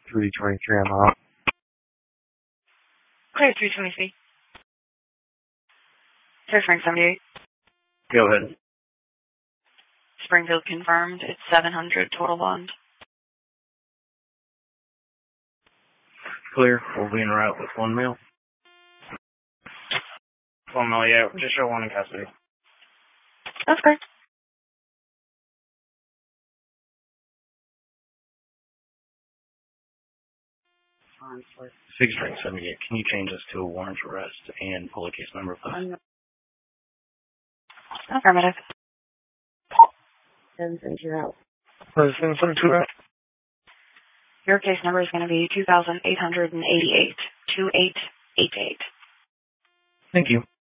323, I'm out. Clear 323. Clear Frank 78. Go ahead. Springfield confirmed. It's 700 total bond. Clear. We'll be en route with 1 male. 1 male, yeah. Just show 1 in custody. That's great. 6 Frank 78. Can you change this to a warrant arrest and pull a case number, please? Affirmative. You're out. Citizen 2 out. Your case number is going to be 2888. 2888. Thank you.